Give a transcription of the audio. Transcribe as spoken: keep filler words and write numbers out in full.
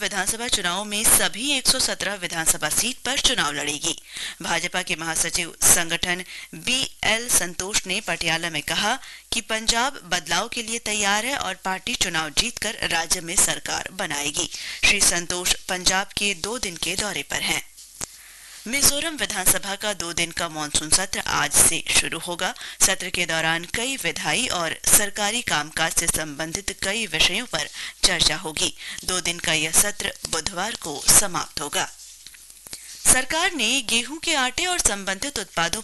विधानसभा चुनाव में सभी एक सौ सत्रह विधानसभा सीट पर चुनाव लड़ेगी। भाजपा के महासचिव संगठन बी एल संतोष ने पटियाला में कहा कि पंजाब बदलाव के लिए तैयार है और पार्टी चुनाव जीतकर राज्य में सरकार बनाएगी। श्री संतोष पंजाब के दो दिन के दौरे पर हैं। मिजोरम विधानसभा का दो दिन का मानसून सत्र आज से शुरू होगा। सत्र के दौरान कई विधायी और सरकारी कामकाज से संबंधित कई विषयों पर चर्चा होगी। दो दिन का यह सत्र बुधवार को समाप्त होगा। सरकार ने गेहूं के आटे और संबंधित उत्पादों